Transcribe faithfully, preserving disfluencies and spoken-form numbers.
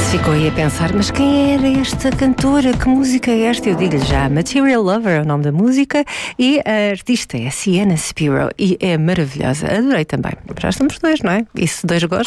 ficou aí a pensar, mas quem era esta cantora? Que música é esta? Eu digo-lhe já, Material Lover é o nome da música e a artista é Sienna Spiro e é maravilhosa. Adorei também. Já estamos dois, não é? E se dois gostam,